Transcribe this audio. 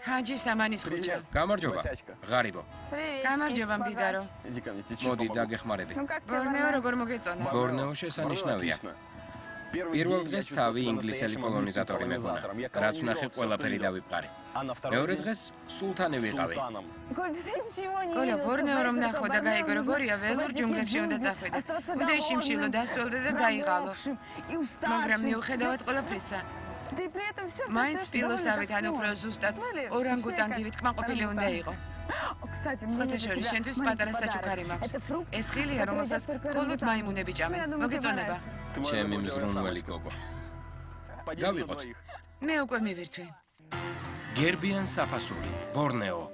ჰაჯი სამანის ქუჩა. გამარჯობა. ღარიბო. გამარჯობა მდიდარო. მოდი დაგეხმარები. ბორნეო როგორ მოგეწონა? ბორნეო შესანიშნავია. პირველ დღეს თავი ინგლისელი კოლონიზატორი მეგონა. რაც ვნახე ყველაფერი დავიფყარი. მეორე დღეს სულთანი ვიყავი. კოლო ბორნეო რომ ნახო და გაიგო როგორია ველურ ჯუნგლებში უნდა წახვიდე. უნდა იშიმშილო, დასველდე და დაიღალო. მაგრამ მიუხედავად ყველაფრისა მაინც ფილოსავით ან უფრო ზუსტად ორანგუტანგივით კმაყოფილი უნდა იყო. სხვათა შორის შენთვის პატარა საჩუქარი მაქვს. ეს ხილია, რომელსაც მხოლოდ მაიმუნები ჭამენ. მოგეწონება? ჩემი მზრუნველი გოგო. გავიყოთ. მე უკვე მივირთვი. გერბიან საფასური, ბორნეო.